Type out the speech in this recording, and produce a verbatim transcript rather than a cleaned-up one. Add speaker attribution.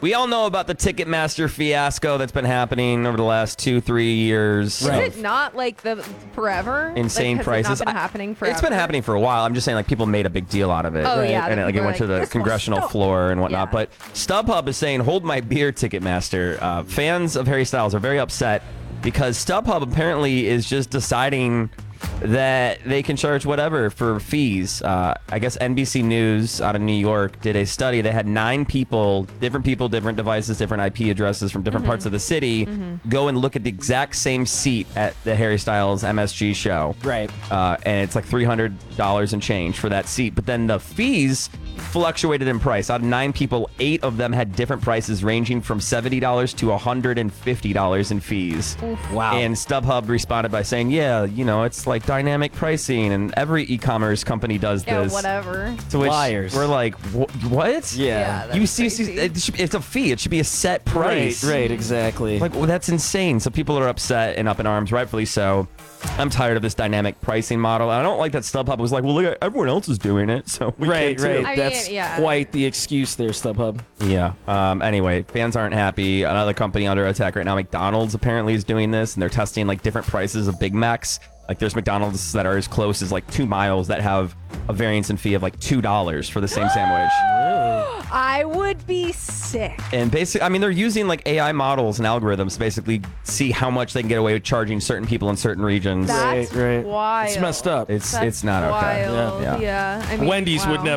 Speaker 1: We all know about the Ticketmaster fiasco that's been happening over the last two, three years.
Speaker 2: Is it not like the forever?
Speaker 1: Insane
Speaker 2: like, has
Speaker 1: prices.
Speaker 2: It not been happening forever?
Speaker 1: It's been happening for a while. I'm just saying, like, people made a big deal out of it.
Speaker 2: Oh,
Speaker 1: right?
Speaker 2: yeah,
Speaker 1: And
Speaker 2: the
Speaker 1: it, like, it
Speaker 2: people
Speaker 1: went
Speaker 2: are
Speaker 1: to the
Speaker 2: like, "This
Speaker 1: congressional
Speaker 2: must
Speaker 1: floor and whatnot.
Speaker 2: Yeah.
Speaker 1: But StubHub is saying, hold my beer, Ticketmaster. Uh, fans of Harry Styles are very upset because StubHub apparently is just deciding that they can charge whatever for fees. Uh, I guess N B C News out of New York did a study. They had nine people, different people, different devices, different I P addresses from different
Speaker 2: Mm-hmm.
Speaker 1: parts of the city, go and look at the exact same seat at the Harry Styles M S G show.
Speaker 3: Right.
Speaker 1: Uh, and it's like three hundred dollars and change for that seat. But then the fees fluctuated in price. Out of nine people, eight of them had different prices ranging from seventy dollars to one hundred fifty dollars in fees.
Speaker 3: Wow.
Speaker 1: And StubHub responded by saying, yeah, you know, it's like dynamic pricing, and every e-commerce company does
Speaker 2: Yeah,
Speaker 1: this.
Speaker 2: whatever.
Speaker 1: To which
Speaker 3: Liars.
Speaker 1: we're like, "Wh- what?
Speaker 3: Yeah.
Speaker 2: that's
Speaker 1: You see,
Speaker 2: crazy.
Speaker 1: it should, it's a fee. It should be a set price.
Speaker 3: Right, right, exactly.
Speaker 1: Like, well, that's insane. So people are upset and up in arms, rightfully so. I'm tired of this dynamic pricing model. And I don't like that StubHub was like, well, look, everyone else is doing it, so we
Speaker 3: right,
Speaker 1: can too.
Speaker 3: right.
Speaker 2: I mean,
Speaker 3: That's
Speaker 2: yeah.
Speaker 3: quite the excuse there, StubHub.
Speaker 1: Yeah. Um, anyway, fans aren't happy. Another company under attack right now, McDonald's apparently is doing this, and they're testing like different prices of Big Macs. Like there's McDonald's that are as close as like two miles that have a variance in fee of like two dollars for the same sandwich.
Speaker 2: I would be sick.
Speaker 1: And basically, I mean, they're using like A I models and algorithms to basically see how much they can get away with charging certain people in certain regions.
Speaker 2: That's
Speaker 3: right.
Speaker 2: wild.
Speaker 3: It's messed up.
Speaker 1: It's
Speaker 2: That's
Speaker 1: it's not okay.
Speaker 2: wild.
Speaker 1: Yeah.
Speaker 2: Yeah. I mean,
Speaker 3: Wendy's would
Speaker 2: wow.
Speaker 3: never.